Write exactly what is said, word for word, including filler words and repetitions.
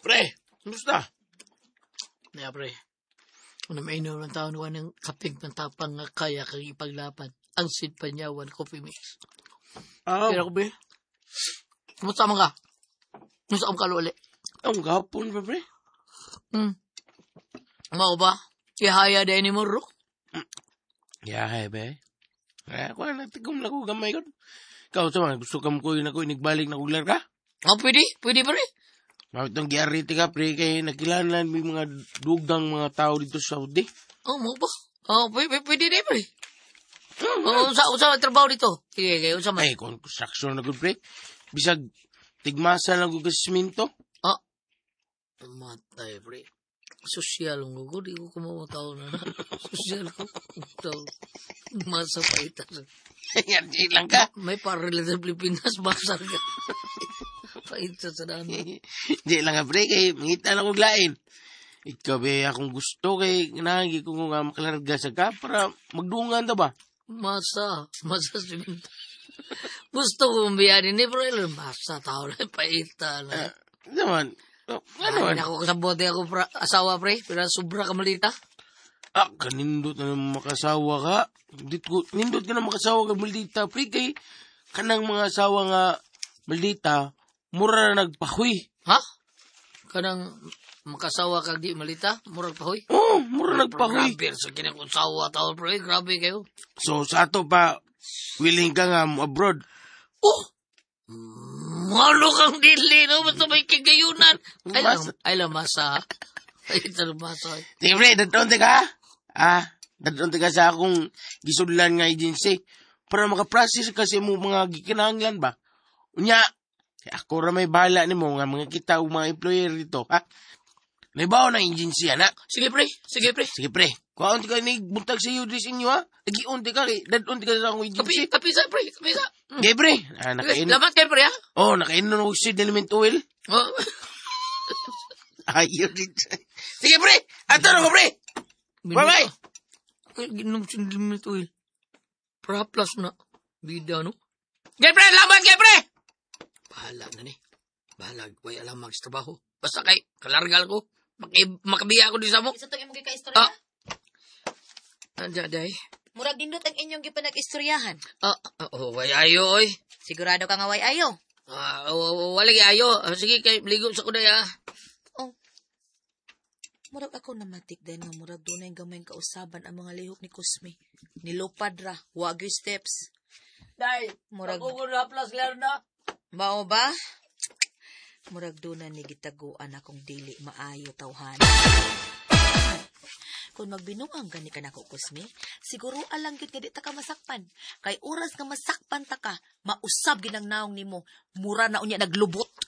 Pre, kumusta? Kaya pre, kung mainom ng taon ko ng kaping pantapang nga kaya kang ipaglapan, ang sid panyawan coffee mix. Aw, Kaya ko pre, kumusta man ka? Kumusta ka ulit? ang gapon ba, pre? Hmm. Mao ba? Ihaya din ni Muro? Yahay, be. Kaya ko na, tigom na ko gamay ko. Ikaw sa mga, gusto ka mo ko yun ako inigbalik na kuglar ka? Oh, pwede? Pwede pre? Mawit ng giariti ka, pre, kay nakilalan may mga dugang mga tao dito sa Saudi. Oh, mo ba? Oh, pwede, pwede din pre. Oh, unsa unsa ang trabaho dito? Sige, okay, unsa man? Ay, kung construction na ko, pre. Bisag, tigmasa lang ko kasminto. Ah, matay pre. Sosyal mo ko, di ko kumawataw na na. Sosyal ko. Ito, masa pa ita. Yan, di lang ka. May paril sa Pilipinas, basar ka. Paita sa dami. Di lang ka, pre, kay mangita lang kong lain. Ikaw, be, akong gusto kay nanagi ko nga makalarga sa ka para magdungan ta ba? Masa, masa siminta. Gusto ko biyanin ni Bro, masa tao na paita na. Uh, naman, oh, ano Ay, man? naku, kasabote ako pra, asawa, pre. Pero sobra ka malita. Ah, kanindot na naman makasawa ka. Dito, nindot ka na makasawa ka maldita, pre, kay kanang mga asawa nga maldita, mura na nagpahoy. Ha? Kanang makasawa kag di malita? Murag pahoy? Oo, oh, mura nagpahoy. Grabe, sa kinang usawa tao, pre. Grabe kayo. So, sa ato pa, willing ka nga mo abroad. Oh! Malo kang dili, no? Basta may kagayunan. Ay lang, Masa. ay lang, masa. Ay, ito masa. Sige, pre, dadon ka. Ah, dadon ka sa akong gisudlan nga agency para makaprocess kasi mo mga gikinahanglan ba? Unya, ako ra may bahala ni mo nga mga kita o mga employer dito, ha? Naibaw na agency, anak. Sige, pre. Sige, pre. Sige, pre. Kuhaan ka ni buntag sa iyo din sa inyo, ha? Nag-iunti ka, eh. Dadon ka sa akong agency. Kapi, kapisa, pre. Kapisa. Hmm. Okay, pre. Ah, nakainom. Lamat kayo, pre, ha? Oh, nakainom ng oxide element oil. Oh. Ayaw din. Sige, pre. Ato na ko, pre. Bye-bye. Ginom siya limit oil. Pra-plus na. Bida, no? Gay, pre! Laban, gay, pre! Bahala na ni. Bahala. Way alam mag trabaho. Basta kay, kalargal ko. Maki- makabiya ako din sa mo. Isa itong imong gika-istorya? Ah. Anda, day. Murag nindot ang inyong gipanag-istoryahan. Ah, oh, way ayo, oy. Sigurado ka nga way ayo. Ah, oh, wala gay ayo. Ah, sige, kay, ligo sa kuday, ah. Oh. Murag ako namatik din nga murag doon ang gamay kausaban ang mga lihok ni Kusmi. Nilupad ra, wagyo steps. Day, Murag- ako ko na plus laro na. Mao ba? Murag doon na ni gitaguan akong dili maayo tawhan. Kung magbinuang gani ka na ko, Kusmi, siguro alang gyud nga di ta ka masakpan. Kay oras nga masakpan ta ka, mausab ginang naong nimo, mura na unya naglubot.